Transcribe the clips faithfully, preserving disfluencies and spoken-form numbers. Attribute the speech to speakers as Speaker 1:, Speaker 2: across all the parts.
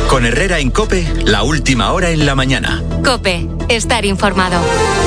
Speaker 1: Con Herrera en COPE, la última hora en la mañana.
Speaker 2: COPE, estar informado.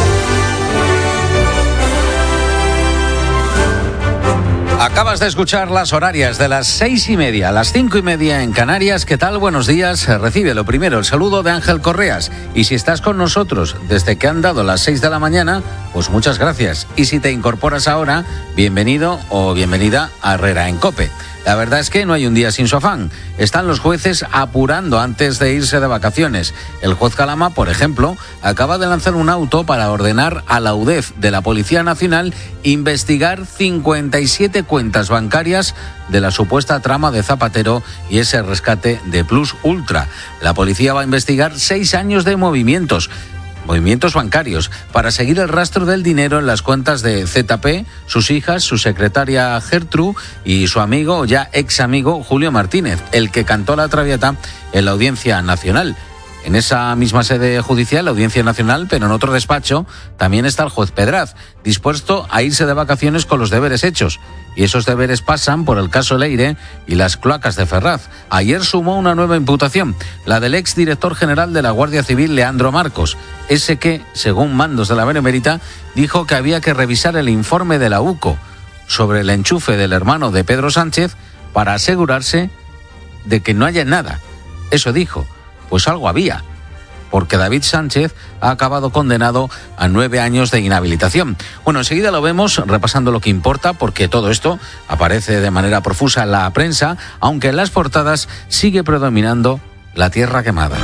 Speaker 3: Acabas de escuchar las horarias de las seis y media a las cinco y media en Canarias. ¿Qué tal? Buenos días. Recibe lo primero el saludo de Ángel Correas. Y si estás con nosotros desde que han dado las seis de la mañana, pues muchas gracias. Y si te incorporas ahora, bienvenido o bienvenida a Herrera en COPE. La verdad es que no hay un día sin su afán. Están los jueces apurando antes de irse de vacaciones. El juez Calama, por ejemplo, acaba de lanzar un auto para ordenar a la U D E F de la Policía Nacional investigar cincuenta y siete cuentas bancarias de la supuesta trama de Zapatero y ese rescate de Plus Ultra. La policía va a investigar seis años de movimientos. Movimientos bancarios, para seguir el rastro del dinero en las cuentas de Z P, sus hijas, su secretaria Gertrude y su amigo, o ya ex amigo, Julio Martínez, el que cantó la Traviata en la Audiencia Nacional. En esa misma sede judicial, la Audiencia Nacional, pero en otro despacho, también está el juez Pedraz, dispuesto a irse de vacaciones con los deberes hechos. Y esos deberes pasan por el caso Leire y las cloacas de Ferraz. Ayer sumó una nueva imputación, la del exdirector general de la Guardia Civil, Leandro Marcos, ese que, según mandos de la Benemérita, dijo que había que revisar el informe de la U C O sobre el enchufe del hermano de Pedro Sánchez para asegurarse de que no haya nada. Eso dijo. Pues algo había, porque David Sánchez ha acabado condenado a nueve años de inhabilitación. Bueno, enseguida lo vemos repasando lo que importa, porque todo esto aparece de manera profusa en la prensa, aunque en las portadas sigue predominando la tierra quemada.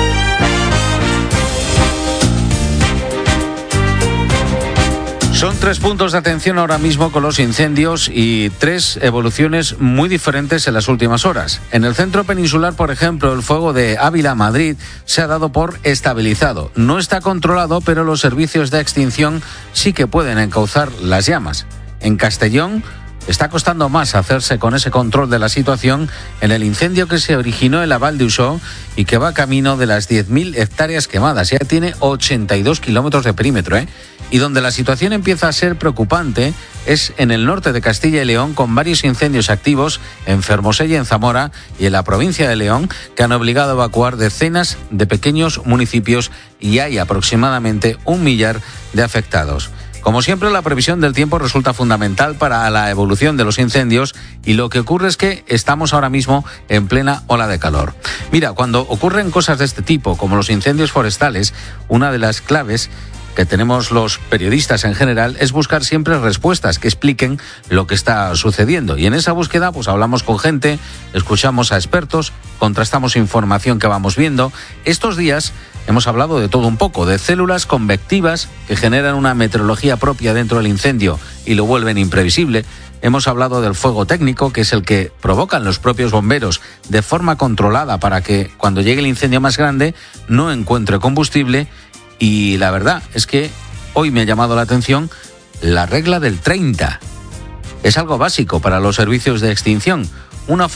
Speaker 3: Son tres puntos de atención ahora mismo con los incendios y tres evoluciones muy diferentes en las últimas horas. En el centro peninsular, por ejemplo, el fuego de Ávila a Madrid se ha dado por estabilizado. No está controlado, pero los servicios de extinción sí que pueden encauzar las llamas. En Castellón está costando más hacerse con ese control de la situación en el incendio que se originó en la Val d'Uixó y que va camino de las diez mil hectáreas quemadas. Ya tiene ochenta y dos kilómetros de perímetro, ¿eh? Y donde la situación empieza a ser preocupante es en el norte de Castilla y León, con varios incendios activos en Fermosella y en Zamora y en la provincia de León, que han obligado a evacuar decenas de pequeños municipios y hay aproximadamente un millar de afectados. Como siempre, la previsión del tiempo resulta fundamental para la evolución de los incendios y lo que ocurre es que estamos ahora mismo en plena ola de calor. Mira, cuando ocurren cosas de este tipo, como los incendios forestales, una de las claves que tenemos los periodistas en general es buscar siempre respuestas que expliquen lo que está sucediendo. Y en esa búsqueda pues hablamos con gente, escuchamos a expertos, contrastamos información que vamos viendo. Estos días hemos hablado de todo un poco, de células convectivas que generan una meteorología propia dentro del incendio y lo vuelven imprevisible. Hemos hablado del fuego técnico, que es el que provocan los propios bomberos de forma controlada para que cuando llegue el incendio más grande no encuentre combustible. Y la verdad es que hoy me ha llamado la atención la regla del treinta. Es algo básico para los servicios de extinción. Una